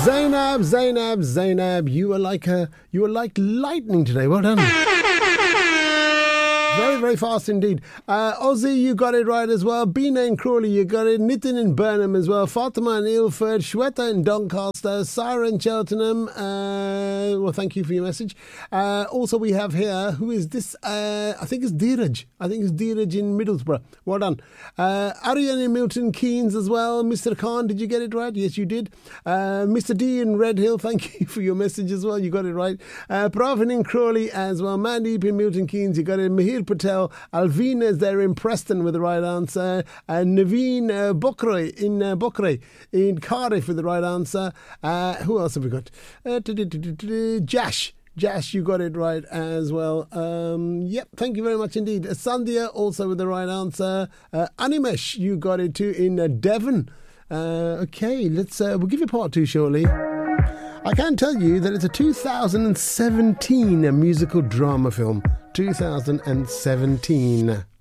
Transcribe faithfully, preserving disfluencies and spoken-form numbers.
Zainab, Zainab, Zainab, you are like a, you are like lightning today. Well done. Very, very fast indeed. Uh, Ozzy, you got it right as well. Bina in Crawley, you got it. Nitin in Burnham as well. Fatima in Ilford. Shweta in Doncaster. Sarah in Cheltenham. Uh, well, thank you for your message. Uh, also, we have here, who is this? Uh, I think it's Dheeraj. I think it's Dheeraj in Middlesbrough. Well done. Uh, Aryan in Milton Keynes as well. Mister Khan, did you get it right? Yes, you did. Uh, Mister D in Redhill, thank you for your message as well. You got it right. Uh, Pravin in Crawley as well. Mandeep in Milton Keynes, you got it. Mahir Patel, Alvina is there in Preston with the right answer, and Naveen uh, Bokray in uh, Bokray in Cardiff with the right answer. Uh, who else have we got? Uh, Jash. Jash, you got it right as well. Um, yep, thank you very much indeed. Uh, Sandhya also with the right answer. Uh, Animesh, you got it too in uh, Devon. Uh, okay, let's. Uh, we'll give you part two shortly. I can tell you that it's a two thousand seventeen musical drama film. two thousand seventeen.